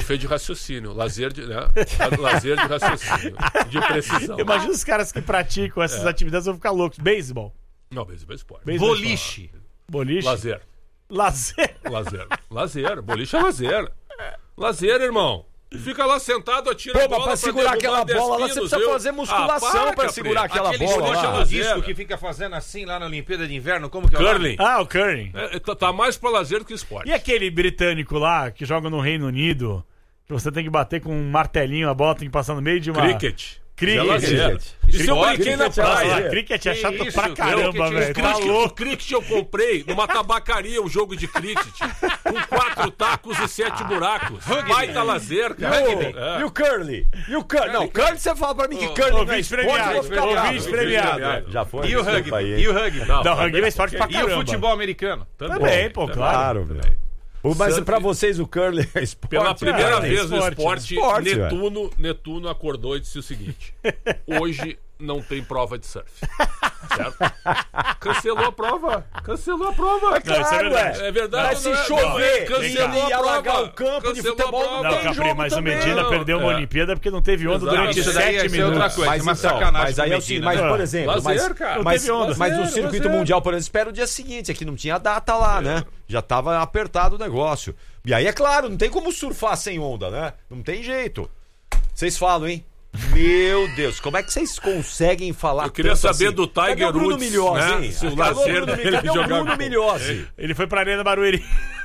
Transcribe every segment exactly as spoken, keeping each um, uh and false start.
foi de raciocínio, lazer de, né? lazer de raciocínio, de precisão. Imagina os caras que praticam essas é. atividades vão ficar loucos. Beisebol. Não, beisebol é esporte. Beisebol Boliche. É Boliche. Lazer. Lazer. Lazer. Lazer. Boliche é lazer. Lazer, irmão. Fica lá sentado, atira Pô, a bola pra segurar aquela bola lá, você precisa viu? fazer musculação ah, pra segurar aquela Aquele bola esporte lá. disco que fica fazendo assim lá na Olimpíada de Inverno, como que é o nome? Curling. Ah, o curling. É, tá, tá mais pra lazer do que esporte. E aquele britânico lá, que joga no Reino Unido, que você tem que bater com um martelinho, a bola tem que passar no meio de uma... Cricket. Cricket. É lazer. Isso eu brinquei na praia. Cricket é chato isso, pra caramba, velho. Tá Cricket, louco. o cricket eu comprei numa tabacaria, um jogo de cricket, com quatro tacos e sete buracos. Baita lazer, cara. E o curly? E o curly? Não, curly você fala pra mim que curly não é esporte, eu vou ficar bravo. Ouvinte premiado. Já foi. E o rugby? E o rugby? Não, o rugby é esporte pra E caramba. o futebol americano? Também, pô, claro. Claro, velho. Mas Surf. pra vocês o curly é esporte? Pela primeira é, vez esporte, no esporte, esporte, Netuno, Netuno acordou e disse o seguinte: hoje não tem prova de surf. Certo? Cancelou a prova. Cancelou a prova. É claro, Não, isso é verdade. É verdade. Mas se não é? chover, Cancelou e a alagar prova. o campo de Cancelou a futebol, prova. não Não, tem Capri, jogo mas o também. Medina Não, perdeu uma é. Olimpíada porque não teve onda Exato. durante Isso daí sete é outra minutos. coisa. Mas, uma então, sacanagem mas aí com é o o seguinte, Medina, mas né? por exemplo, Lazer, mas, cara. mas, Não teve onda. mas no Lazer, circuito lazer. mundial, por exemplo, espera o dia seguinte, aqui não tinha data lá, né? Já tava apertado o negócio. E aí, é claro, não tem como surfar sem onda, né? Não tem jeito. Vocês falam, hein? Meu Deus, como é que vocês conseguem falar Eu queria tanto saber assim? do Tiger Cadê o Bruno Woods, Milhozzi, né? hein? Se o Cadê lazer Bruno, dele cadê o jogar Bruno com- Milhozzi? Ele foi pra Arena Barueri.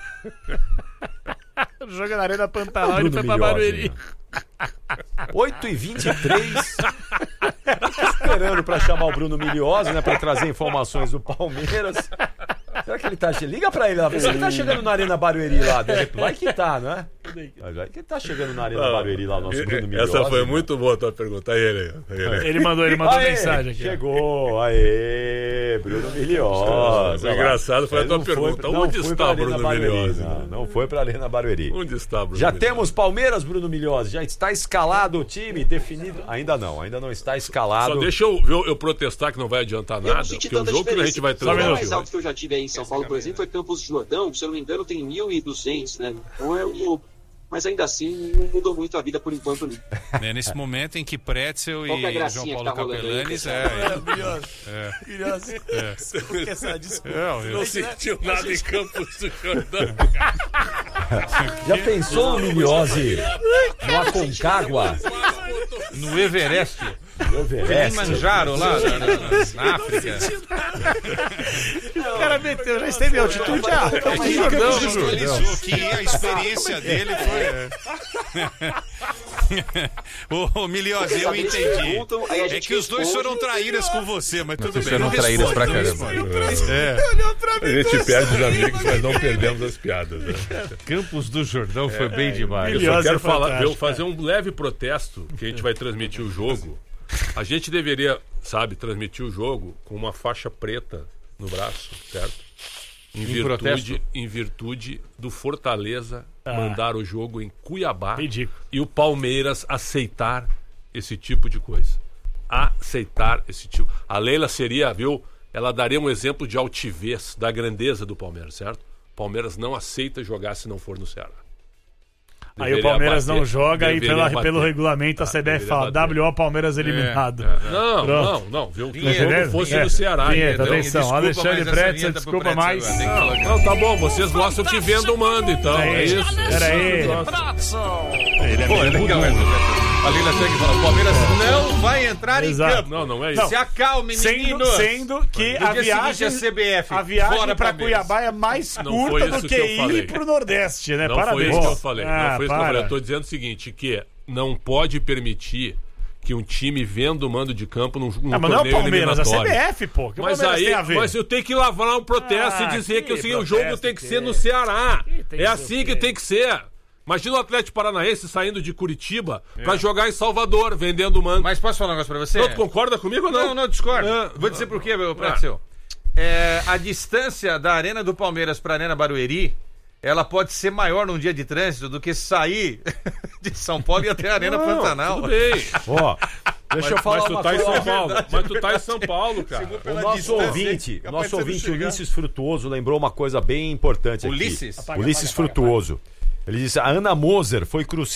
Joga na Arena Pantanal, ele Bruno foi pra Milhozzi, Barueri. oito e vinte e três. Esperando pra chamar o Bruno Milhozzi, né? Pra trazer informações do Palmeiras. Será que ele tá... Liga pra ele lá. Vê se ele tá chegando na Arena Barueri lá. Vai que tá, né? Vai que tá chegando na Arena Barueri lá, o nosso Bruno Milhozzi. Essa foi muito boa a tua pergunta. Aí ele, aí ele. Ele mandou, ele mandou Aê, mensagem aqui. ó. Chegou, aê, Bruno Milhozzi. O engraçado foi a Ele tua não foi- pergunta. não Onde foi está pra o Arena Bruno Barueri, Milhozzi? Não, não foi pra Arena Barueri. Onde está o Bruno Já Milhozzi? temos Palmeiras, Bruno Milhozzi. Já está escalado o time, definido. Ainda não, ainda não está escalado. Só deixa eu, eu, eu protestar que não vai adiantar Eu não nada, senti porque o tanta jogo que a gente vai diferença. O transmitir mais hoje- alto que eu já tive aí em São Paulo, por exemplo, foi Campos do Jordão. Se eu não me engano, tem mil e duzentos, né? Então é o... Mas ainda assim, não mudou muito a vida por enquanto, não. É, nesse momento em que Pretzel Qual que é a e João gracinha Paulo que tá rolando aí, Capelanes... pessoal? É, Milhozzi. Por que essa desculpa? Não, eu- Não sentiu nada em Campos do Jordão. Já pensou no Milhozzi no Aconcagua? no Everest. No Everest. Kilimanjaro lá na, na, na África. O cara meteu, já esteve em altitude. Ah, Campos do Jordão. Ele falou que a experiência dele foi... Ô, ô Milhozzi, eu Eles entendi. perguntam, aí a É gente que os dois responde. foram traíras com você, mas tudo bem. foram Não traíras responde, pra não caramba. responde. É. A gente perde os amigos, mas não perdemos as piadas. Né? Campos do Jordão foi bem demais. Eu só Milhozzi quero é falar, fantástico, eu fazer um leve protesto que a gente vai transmitir o jogo. A gente deveria, sabe, transmitir o jogo com uma faixa preta no braço, certo? Em, virtude, protesto? em virtude do Fortaleza mandar o jogo em Cuiabá Ridículo. e o Palmeiras aceitar esse tipo de coisa. Aceitar esse tipo. A Leila seria, viu? Ela daria um exemplo de altivez, da grandeza do Palmeiras, certo? O Palmeiras não aceita jogar se não for no Ceará. Aí o Deveria Palmeiras bater, não joga e deveria pela, bater. pelo regulamento a C B F deveria fala bater. W O Palmeiras eliminado. Não, Pronto. não, não. Viu? Que o Vinheta, jogo fosse É. no Ceará, Vinheta, entendeu? atenção. Desculpa, Alexandre mas essa Pretzel, vinheta pro desculpa Pretzel, mais. tem que Não, colocar. não, tá bom, vocês gostam que venda o mando, então. É É isso. isso. Pera aí. Ele é Pô, é meio legal mudo. essa. A Leila chega e fala: o Palmeiras não vai entrar Exato. em campo. Não, não é isso. Se acalme, Sendo, meninos. sendo que No a dia viagem, seguinte, a C B F, a viagem fora pra Palmeiras. Cuiabá é mais Não curta foi do isso que, que eu falei. ir pro Nordeste, né? Não Parabéns. foi isso que eu falei. Ah, não foi isso que eu para. falei. Eu tô dizendo o seguinte, que não pode permitir que um time venda o mando de campo num, num Ah, mas não é o torneio Palmeiras, é a C B eliminatório. F, pô. Que o Mas Palmeiras aí, tem a ver? mas eu tenho que lavrar um protesto Ah, e dizer que, que assim, o protesto jogo tem que que ser é. no Ceará. Que tem É que assim ser. que tem que ser. Imagina o Atlético Paranaense saindo de Curitiba pra jogar em Salvador, vendendo o mando. Mas posso falar um negócio pra você? Não, tu concorda comigo ou não? Não, não, discordo. É. Vou dizer por quê, meu Pretzel. É, a distância da Arena do Palmeiras pra Arena Barueri, ela pode ser maior num dia de trânsito do que sair de São Paulo e até a Arena Não, Pantanal. tudo bem. Ó, deixa eu Mas, falar mas tu uma tá em coisa. São Paulo. Mas tu tá em São Paulo, cara. O Pela nosso distância, ouvinte, capaz nosso de você ouvinte não chegar. Ulisses Frutuoso lembrou uma coisa bem importante aqui. Ulisses? Ulisses Frutuoso. Ele disse: a Ana Moser foi crucificada.